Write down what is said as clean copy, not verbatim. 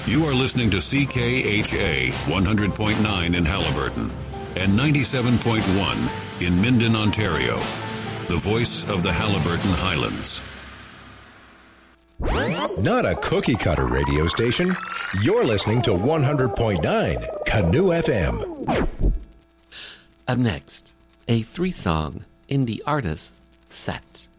You are listening to CKHA 100.9 in Halliburton and 97.1 in Minden, Ontario. The voice of the Halliburton Highlands. Not a cookie-cutter radio station. You're listening to 100.9 Canoe FM. Up next, a 3-song indie artist set.